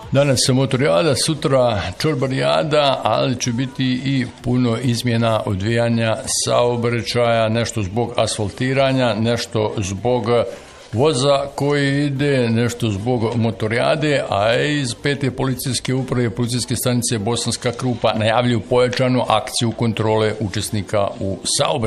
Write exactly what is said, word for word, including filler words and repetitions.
Danas je motorijada, sutra čorbarijada, ali će biti i puno izmjena odvijanja saobraćaja, nešto zbog asfaltiranja, nešto zbog voza koji ide, nešto zbog motorijade, a iz pete policijske uprave, policijske stanice Bosanska Krupa najavljuju pojačanu akciju kontrole učesnika u saobraćaju.